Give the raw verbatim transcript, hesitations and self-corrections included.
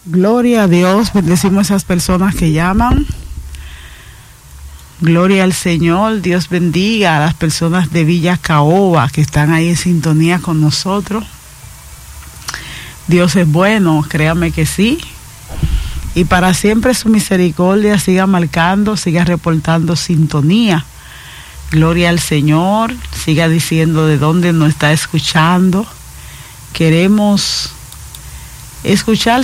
Gloria a Dios, bendecimos a esas personas que llaman. Gloria al Señor, Dios bendiga a las personas de Villa Caoba que están ahí en sintonía con nosotros. Dios es bueno, créame que sí. Y para siempre su misericordia siga marcando, siga reportando sintonía. Gloria al Señor, siga diciendo de dónde nos está escuchando. Queremos escuchar